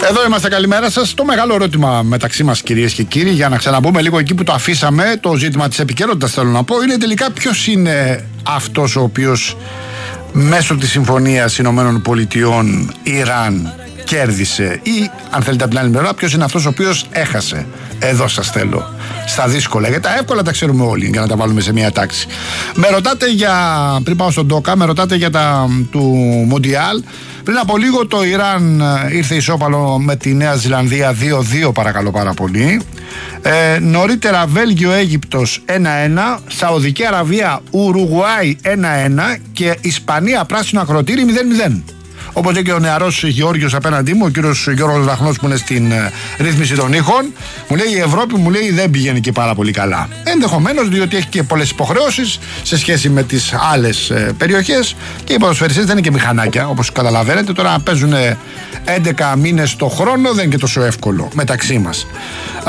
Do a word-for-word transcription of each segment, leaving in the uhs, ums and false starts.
Εδώ είμαστε, καλημέρα σας. Το μεγάλο ερώτημα μεταξύ μας, κυρίες και κύριοι, για να ξαναμπούμε λίγο εκεί που το αφήσαμε, το ζήτημα της επικαιρότητας θέλω να πω, είναι τελικά ποιος είναι αυτός ο οποίος μέσω της συμφωνίας Ηνωμένων Πολιτειών Ιράν κέρδισε, ή αν θέλετε από την άλλη μεριά, ποιος είναι αυτός ο οποίος έχασε. Εδώ σας θέλω, στα δύσκολα, γιατί τα εύκολα τα ξέρουμε όλοι, για να τα βάλουμε σε μια τάξη. Με ρωτάτε για, πριν πάω στον Ντόκα, με ρωτάτε για τα του Μοντιάλ. Πριν από λίγο το Ιράν ήρθε ισόπαλο με τη Νέα Ζηλανδία δύο δύο, παρακαλώ πάρα πολύ. Ε, νωρίτερα Βέλγιο-Αίγυπτος ένα ένα, Σαουδική Αραβία Ουρουγουάη ένα ένα και Ισπανία πράσινο ακροτήρι μηδέν μηδέν. Όπως λέει και ο νεαρός Γεώργιος απέναντί μου, ο κύριος Γιώργος Λαχνός που είναι στην ε, ρύθμιση των ήχων, μου λέει η Ευρώπη, μου λέει δεν πηγαίνει και πάρα πολύ καλά. Ενδεχομένως διότι έχει και πολλές υποχρεώσεις σε σχέση με τις άλλες ε, περιοχές και οι ποδοσφαιριστές δεν είναι και μηχανάκια, όπως καταλαβαίνετε. Τώρα να παίζουν έντεκα μήνες το χρόνο δεν είναι και τόσο εύκολο μεταξύ μας. Α,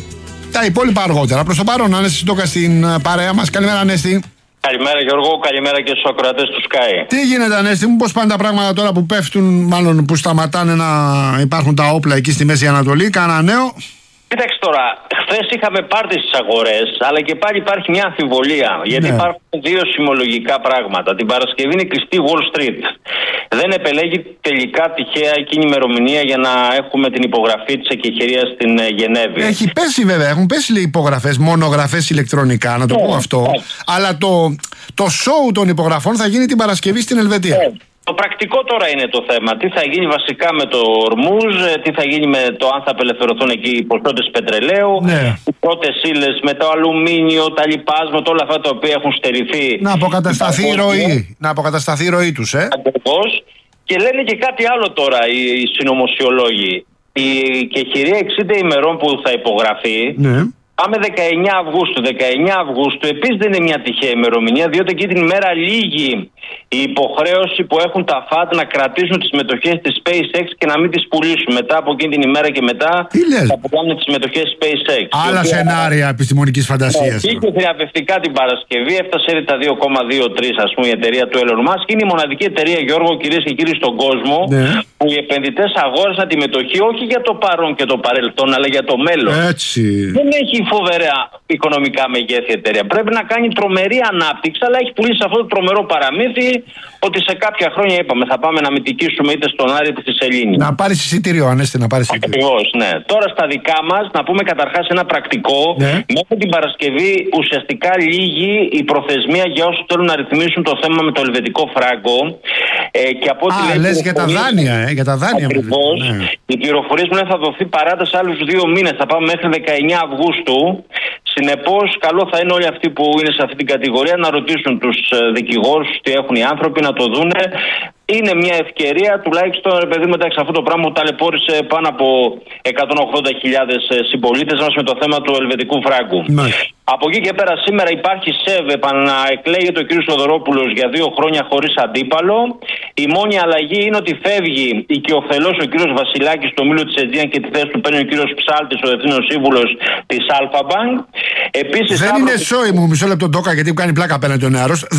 τα υπόλοιπα αργότερα. Προς το παρόν, Ανέστη Ντόκα στην παρέα μας. Καλημέρα, Ανέστη. Καλημέρα Γιώργο, καλημέρα και στους ακροατές του Sky. Τι γίνεται, Ανέστη μου, πώς πάνε τα πράγματα τώρα που πέφτουν, μάλλον που σταματάνε να υπάρχουν τα όπλα εκεί στη Μέση Ανατολή, κάνα νέο? Κοίταξε τώρα, χθες είχαμε πάρτι στις αγορές, αλλά και πάλι υπάρχει μια αμφιβολία. Γιατί ναι. υπάρχουν δύο σημειολογικά πράγματα. Την Παρασκευή είναι κλειστή Wall Street. Δεν επελέγει τελικά τυχαία εκείνη η ημερομηνία για να έχουμε την υπογραφή της εκεχηρίας στην Γενέβη. Έχει πέσει βέβαια, έχουν πέσει λέει, υπογραφές, μονογραφές ηλεκτρονικά, να το yeah, πω αυτό. Yeah. Αλλά το, το show των υπογραφών θα γίνει την Παρασκευή στην Ελβετία. Yeah. Το πρακτικό τώρα είναι το θέμα. Τι θα γίνει βασικά με το Ορμούζ, τι θα γίνει με το αν θα απελευθερωθούν εκεί οι ποσότητες πετρελαίου, ναι. οι πρώτες ύλες με το αλουμίνιο, τα λιπάσματα, όλα αυτά τα οποία έχουν στερηθεί. Να αποκατασταθεί η ροή, να αποκατασταθεί η ροή τους, ε. Ακριβώς. Και λένε και κάτι άλλο τώρα οι, οι συνωμοσιολόγοι. Η κεχηρία εξήντα ημερών που θα υπογραφεί. Ναι. Πάμε δεκαεννιά Αυγούστου. δεκαεννιά Αυγούστου επίσης δεν είναι μια τυχαία ημερομηνία, διότι εκεί την ημέρα λήγει η υποχρέωση που έχουν τα φατ να κρατήσουν τις μετοχές της SpaceX και να μην τις πουλήσουν. Μετά από εκείνη την ημέρα και μετά θα πουλάνε τις μετοχές της SpaceX. Άλλα σενάρια επιστημονικής φαντασίας. Βγήκε θριαμβευτικά την Παρασκευή, έφτασε τα δύο κόμμα δύο τρία ας πούμε η εταιρεία του Elon Musk. Είναι η μοναδική εταιρεία, Γιώργο, κυρίες και κύριοι, στον κόσμο ναι. που οι επενδυτές αγόρασαν τη μετοχή όχι για το παρόν και το παρελθόν, αλλά για το μέλλον. Έτσι. Δεν έχει φοβερά οικονομικά μεγέθη εταιρεία. Πρέπει να κάνει τρομερή ανάπτυξη, αλλά έχει πουλήσει αυτό το τρομερό παραμύθι ότι σε κάποια χρόνια είπαμε θα πάμε να μυτικήσουμε είτε στον Άρη είτε στη Σελήνη. Να πάρει εισιτήριο, Ανέστη, να πάρει εισιτήριο. Ακριβώς, ναι. Τώρα στα δικά μας, να πούμε καταρχάς ένα πρακτικό. Ναι. Μέχρι την Παρασκευή ουσιαστικά λύγει η προθεσμία για όσους θέλουν να ρυθμίσουν το θέμα με το ελβετικό φράγκο. Ε, και από ό,τι Α, λέει, λες για τα δάνεια, ε, για τα δάνεια. Ακριβώς. Ναι. Οι πληροφορίες μου θα δοθεί παράταση άλλους δύο μήνες. Θα πάμε μέχρι δεκαεννιά Αυγούστου. Συνεπώς, καλό θα είναι όλοι αυτοί που είναι σε αυτή την κατηγορία να ρωτήσουν τους δικηγόρους τι έχουν οι άνθρωποι, να το δούνε. Είναι μια ευκαιρία, τουλάχιστον, παιδί μου, εντάξει, αυτό το πράγμα που ταλαιπώρησε πάνω από εκατόν ογδόντα χιλιάδες συμπολίτες μας με το θέμα του ελβετικού φράγκου. Ναι. Από εκεί και πέρα, σήμερα υπάρχει ΣΕΒ, επαναεκλέγεται ο κ. Θοδωρόπουλος για δύο χρόνια χωρίς αντίπαλο. Η μόνη αλλαγή είναι ότι φεύγει οικειοθελώς ο κ. Βασιλάκης στο μήλο της Αιτζίαν και τη θέση του παίρνει ο κ. Ψάλτης, ο ευθύνος σύμβουλος της Αλφα Μπανκ. Δεν είναι σόι μου, μισό λεπτό Ντόκα, γιατί μου κάνει πλάκα απέναντι ο νεαρός.